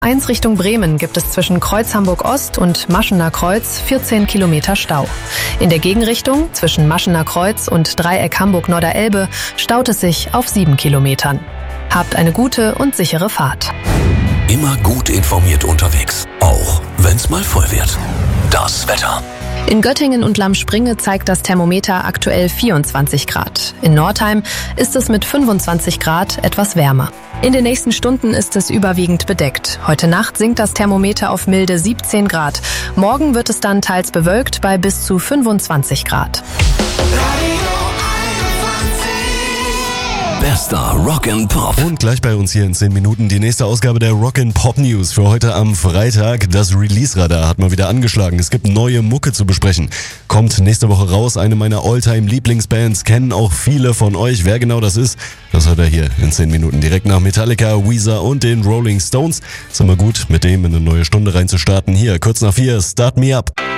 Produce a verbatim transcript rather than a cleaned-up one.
eins Richtung Bremen gibt es zwischen Kreuz Hamburg-Ost und Maschener Kreuz vierzehn Kilometer Stau. In der Gegenrichtung zwischen Maschener Kreuz und Dreieck Hamburg-Norderelbe staut es sich auf sieben Kilometern. Habt eine gute und sichere Fahrt. Immer gut informiert unterwegs, auch wenn's mal voll wird. Das Wetter. In Göttingen und Lammspringe zeigt das Thermometer aktuell vierundzwanzig Grad. In Nordheim ist es mit fünfundzwanzig Grad etwas wärmer. In den nächsten Stunden ist es überwiegend bedeckt. Heute Nacht sinkt das Thermometer auf milde siebzehn Grad. Morgen wird es dann teils bewölkt bei bis zu fünfundzwanzig Grad. Bester Rock'n'Pop. Und gleich bei uns hier in zehn Minuten die nächste Ausgabe der Rock'n'Pop News für heute am Freitag. Das Release-Radar hat mal wieder angeschlagen. Es gibt neue Mucke zu besprechen. Kommt nächste Woche raus. Eine meiner Alltime-Lieblingsbands, kennen auch viele von euch. Wer genau das ist, das hört er hier in zehn Minuten. Direkt nach Metallica, Weezer und den Rolling Stones. Ist immer gut, mit dem in eine neue Stunde reinzustarten. Hier, kurz nach vier, Start Me Up.